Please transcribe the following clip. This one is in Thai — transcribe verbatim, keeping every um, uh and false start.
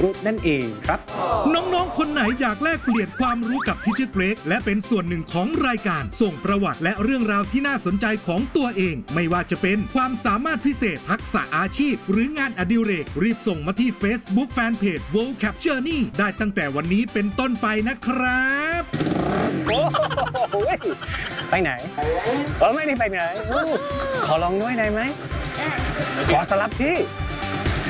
Group นั่นเองครับน้องๆคนไหนอยากแลกเปลี่ยนความรู้กับ Teacher Greg และเป็นส่วนหนึ่งของรายการส่งประวัติและเรื่องราวที่น่าสนใจของตัวเองไม่ว่าจะเป็นความสามารถพิเศษทักษะอาชีพหรืองานอดิเรกรีบส่งมาที่ Facebook Fanpage World Cap Journey ได้ตั้งแต่วันนี้เป็นต้นไปนะครับโอ้โหไปไหนเออไม่ได้ไปไหนขอลองด้วยได้ไหมขอสลับที่